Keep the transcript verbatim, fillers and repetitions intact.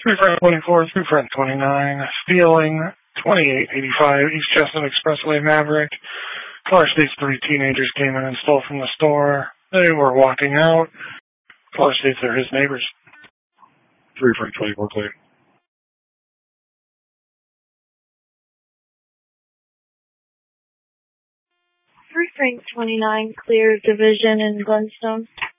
three Frank twenty-four, three Frank twenty-nine, stealing twenty-eight eighty-five East Chestnut Expressway Maverick. Caller states three teenagers came in and stole from the store. They were walking out. Caller states they're his neighbors. three Frank twenty-four, clear. three Frank twenty-nine, clear division in Glenstone.